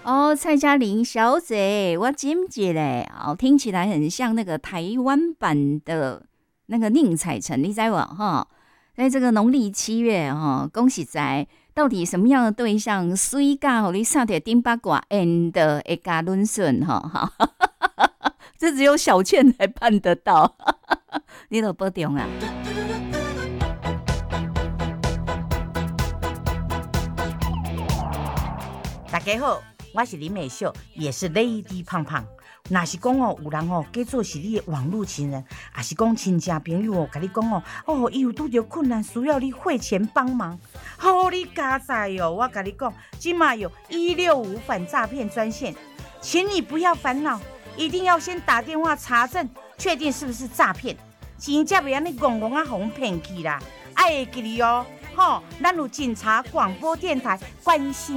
哦，蔡嘉玲小姐，我记起嘞，哦，听起来很像那个台湾版的那个宁采臣，你知道哈？在这个农历7月哈，恭喜在到底什么样的对象，水甲互你插在顶八卦，and 会加润顺哈哈，这只有小倩才办得到，你都不懂啊？ 大家好，我是林美秀，也是 Lady 胖胖。若是讲哦，有人哦，假做是你的网络情人，还是讲亲戚朋友哦，甲你讲哦，伊有拄着困难，需要你汇钱帮忙，好你加载哦！我甲你讲，今嘛有165反诈骗专线，请你不要烦恼，一定要先打电话查证，确定是不是诈骗，钱才袂安尼戆戆啊，互骗去啦！爱会记哩哦，咱有警察广播电台关心